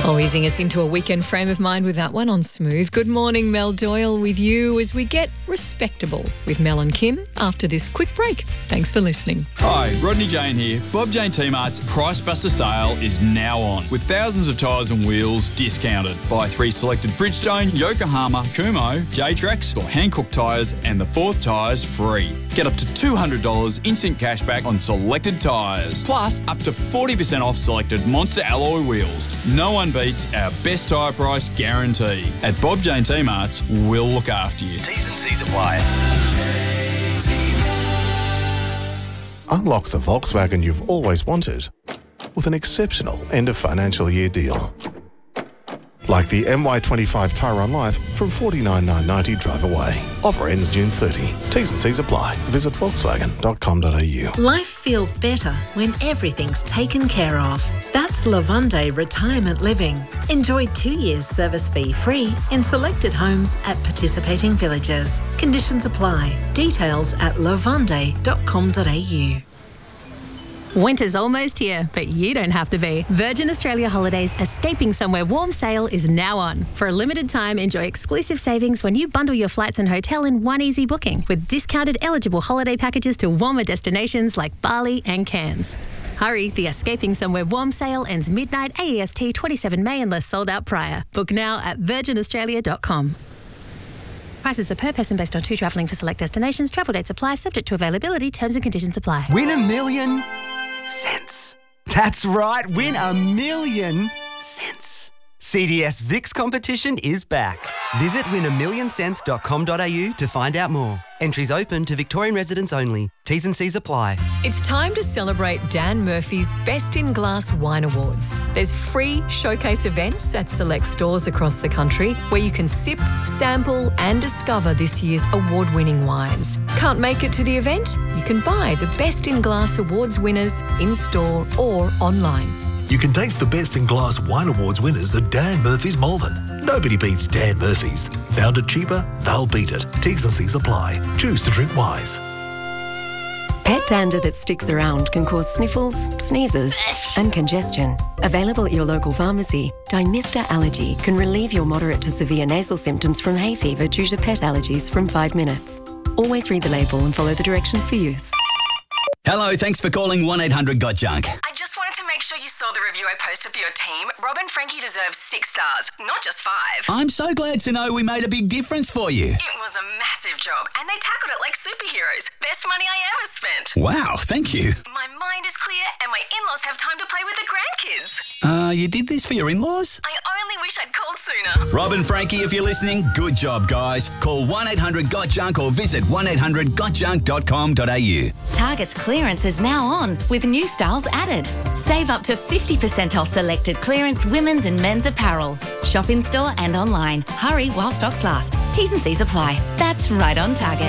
Oh, easing us into a weekend frame of mind with that one on Smooth. Good morning, Mel Doyle with you as we get respectable with Mel and Kim after this quick break. Thanks for listening. Hi, Rodney Jane here. Bob Jane T-Mart's Price Buster sale is now on with thousands of tyres and wheels discounted. Buy 3 selected Bridgestone, Yokohama, Kumho, J-Trax or Hankook tyres and the 4th tyres free. Get up to $200 instant cashback on selected tyres. Plus, up to 40% off selected Monster alloy wheels. No one beats our best tyre price guarantee. At Bob Jane T-Mart's, we'll look after you. T's and C's apply. Unlock the Volkswagen you've always wanted with an exceptional end of financial year deal. Like the MY25 Tyron Life from $49,990 drive away. Offer ends June 30. T's and C's apply. Visit volkswagen.com.au. Life feels better when everything's taken care of. That's Lavande Retirement Living. Enjoy 2 years service fee free in selected homes at participating villages. Conditions apply. Details at lavande.com.au. Winter's almost here, but you don't have to be. Virgin Australia Holidays Escaping Somewhere Warm sale is now on. For a limited time, enjoy exclusive savings when you bundle your flights and hotel in one easy booking with discounted eligible holiday packages to warmer destinations like Bali and Cairns. Hurry, the Escaping Somewhere Warm sale ends midnight AEST 27 May unless sold out prior. Book now at virginaustralia.com. Prices are per person based on 2 travelling for select destinations. Travel dates apply, subject to availability. Terms and conditions apply. Win $1 million cents. That's right, win $1 million cents. CDS VIX competition is back. Visit win1millioncents.com.au to find out more. Entries open to Victorian residents only. T's and C's apply. It's time to celebrate Dan Murphy's Best in Glass Wine Awards. There's free showcase events at select stores across the country where you can sip, sample and discover this year's award-winning wines. Can't make it to the event? You can buy the Best in Glass Awards winners in-store or online. You can taste the Best in Glass Wine Awards winners at Dan Murphy's Malvern. Nobody beats Dan Murphy's. Found it cheaper, they'll beat it. T's and C's apply. Choose to drink wise. Pet dander that sticks around can cause sniffles, sneezes and congestion. Available at your local pharmacy, Dymista Allergy can relieve your moderate to severe nasal symptoms from hay fever due to pet allergies from 5 minutes. Always read the label and follow the directions for use. Hello, thanks for calling 1-800-GOT-JUNK. I just wanted to make sure you saw the review I posted for your team. Rob and Frankie deserve 6 stars, not just 5. I'm so glad to know we made a big difference for you. It was a massive job, and they tackled it like superheroes. Best money I ever spent. Wow, thank you. My mind is clear, and my in-laws have time to play with the grandkids. You did this for your in-laws? I only wish I'd called sooner. Rob and Frankie, if you're listening, good job, guys. Call 1-800-GOT-JUNK or visit 1-800-GOTJUNK.com.au. Target's clearance is now on with new styles added. Save up to 50% off selected clearance women's and men's apparel. Shop in store and online. Hurry while stocks last. T's and C's apply. That's right on Target.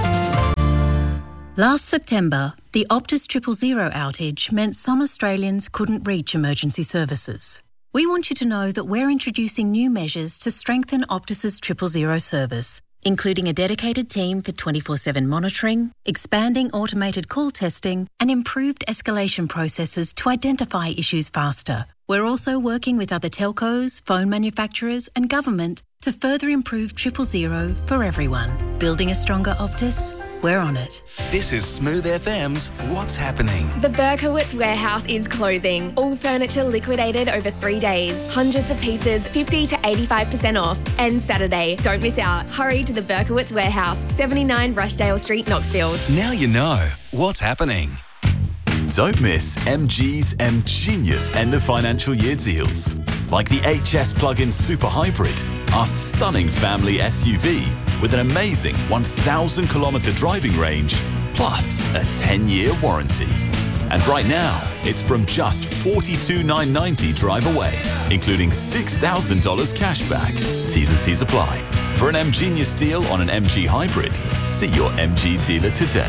Last September, the Optus 000 outage meant some Australians couldn't reach emergency services. We want you to know that we're introducing new measures to strengthen Optus's 000 service, including a dedicated team for 24/7 monitoring, expanding automated call testing, and improved escalation processes to identify issues faster. We're also working with other telcos, phone manufacturers, and government to further improve 000 for everyone. Building a stronger Optus? We're on it. This is Smooth FM's What's Happening. The Berkowitz warehouse is closing. All furniture liquidated over 3 days. Hundreds of pieces, 50 to 85% off. And Saturday. Don't miss out. Hurry to the Berkowitz warehouse, 79 Rushdale Street, Knoxfield. Now you know what's happening. Don't miss MG's M-Genius end of financial year deals. Like the HS Plug-in Super Hybrid, our stunning family SUV with an amazing 1,000 kilometre driving range, plus a 10-year warranty. And right now, it's from just $42,990 drive away, including $6,000 cash back. T's and C's apply. For an M-Genius deal on an MG Hybrid, see your MG dealer today.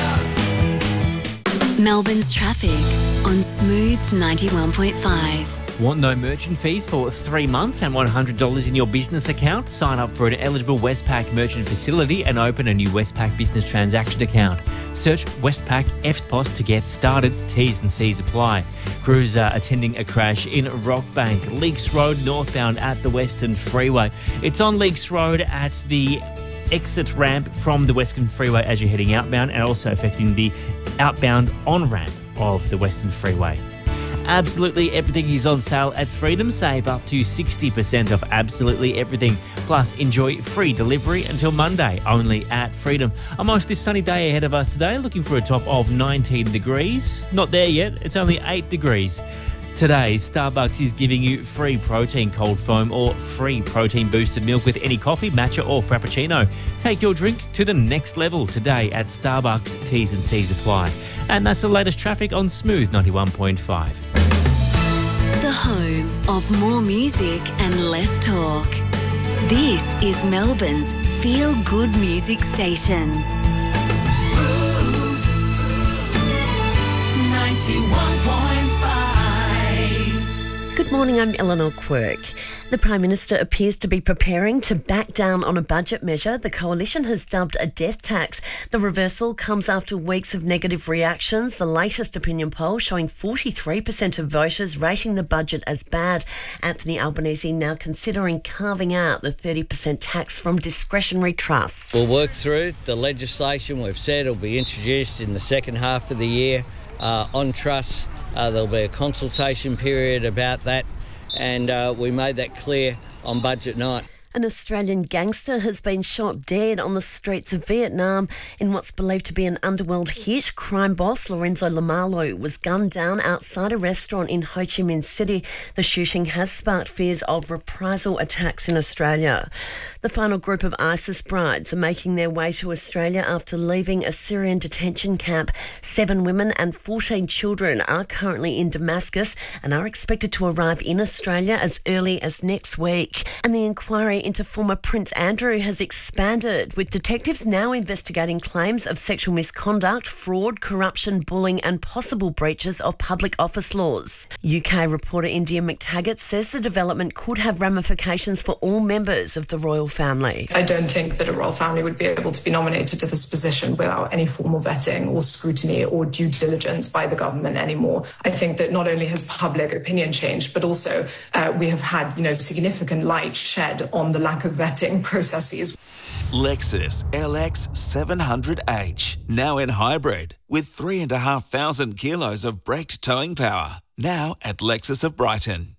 Melbourne's traffic on Smooth 91.5. Want no merchant fees for 3 months and $100 in your business account? Sign up for an eligible Westpac merchant facility and open a new Westpac business transaction account. Search Westpac EFTPOS to get started. T's and C's apply. Crews are attending a crash in Rockbank, Leakes Road northbound at the Western Freeway. It's on Leakes Road at the exit ramp from the Western Freeway as you're heading outbound, and also affecting the outbound on-ramp of the Western Freeway. Absolutely everything is on sale at Freedom. Save up to 60% off absolutely everything. Plus, enjoy free delivery until Monday, only at Freedom. A mostly sunny day ahead of us today, looking for a top of 19 degrees. Not there yet, it's only 8 degrees. Today, Starbucks is giving you free protein cold foam or free protein boosted milk with any coffee, matcha or frappuccino. Take your drink to the next level today at Starbucks. T's and C's apply. And that's the latest traffic on Smooth 91.5. The home of more music and less talk. This is Melbourne's Feel Good Music Station. Smooth 91.5. Good morning, I'm Eleanor Quirk. The Prime Minister appears to be preparing to back down on a budget measure the Coalition has dubbed a death tax. The reversal comes after weeks of negative reactions, the latest opinion poll showing 43% of voters rating the budget as bad. Anthony Albanese now considering carving out the 30% tax from discretionary trusts. We'll work through the legislation. We've said it'll be introduced in the second half of the year on trusts. There'll be a consultation period about that, and we made that clear on budget night. An Australian gangster has been shot dead on the streets of Vietnam in what's believed to be an underworld hit. Crime boss Lorenzo Lamallo was gunned down outside a restaurant in Ho Chi Minh City. The shooting has sparked fears of reprisal attacks in Australia. The final group of ISIS brides are making their way to Australia after leaving a Syrian detention camp. 7 women and 14 children are currently in Damascus and are expected to arrive in Australia as early as next week. And the inquiry into former Prince Andrew has expanded, with detectives now investigating claims of sexual misconduct, fraud, corruption, bullying and possible breaches of public office laws. UK reporter India McTaggart says the development could have ramifications for all members of the royal family. I don't think that a royal family would be able to be nominated to this position without any formal vetting or scrutiny or due diligence by the government anymore. I think that not only has public opinion changed, but also we have had, significant light shed on the lack of vetting processes. Lexus LX 700H, now in hybrid, with 3,500 kilos of braked towing power. Now at Lexus of Brighton.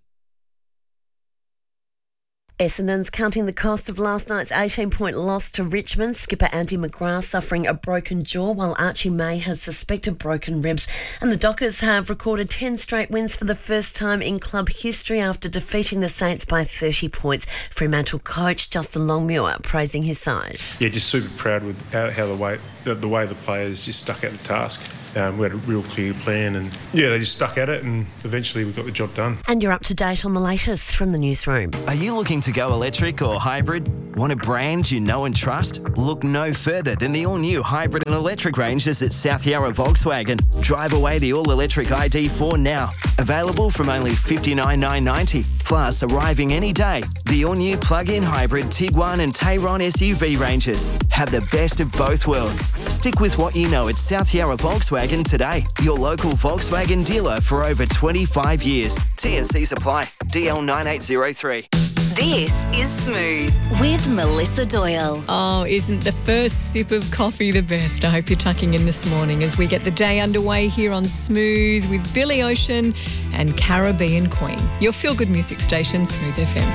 Essendon's counting the cost of last night's 18-point loss to Richmond. Skipper Andy McGrath suffering a broken jaw, while Archie May has suspected broken ribs. And the Dockers have recorded 10 straight wins for the first time in club history after defeating the Saints by 30 points. Fremantle coach Justin Longmuir praising his side. Yeah, just super proud with how the way the players just stuck at the task. We had a real clear plan and, they just stuck at it and eventually we got the job done. And you're up to date on the latest from the newsroom. Are you looking to go electric or hybrid? Want a brand you know and trust? Look no further than the all-new hybrid and electric ranges at South Yarra Volkswagen. Drive away the all-electric ID4 now. Available from only $59,990. Plus, arriving any day, the all-new plug-in hybrid Tiguan and Tayron SUV ranges. Have the best of both worlds. Stick with what you know at South Yarra Volkswagen today. Your local Volkswagen dealer for over 25 years. T&Cs apply. DL 9803. This is Smooth with Melissa Doyle. Oh, isn't the first sip of coffee the best? I hope you're tucking in this morning as we get the day underway here on Smooth with Billy Ocean and Caribbean Queen. Your feel-good music station, Smooth FM.